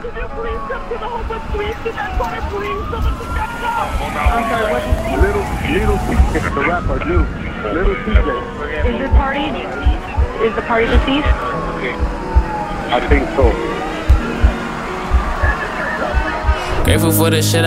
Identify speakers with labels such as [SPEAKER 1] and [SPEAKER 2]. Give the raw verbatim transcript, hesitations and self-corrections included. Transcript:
[SPEAKER 1] Can you please come to the homeless police in that corner, please? Someone just got shot.
[SPEAKER 2] I'm sorry, what did you
[SPEAKER 3] Little, little T J, the rapper, Little, little T J.
[SPEAKER 2] Is this party? Is the party deceased?
[SPEAKER 3] I think so.
[SPEAKER 4] Grateful for the shit